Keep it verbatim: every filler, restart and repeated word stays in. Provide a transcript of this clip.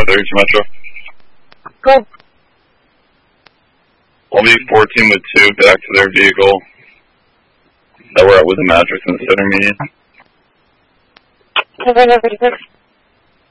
thirty-two Metro. Cool. I'll be fourteen with two back to their vehicle that we're at with the mattress and the center median. November thirty-six.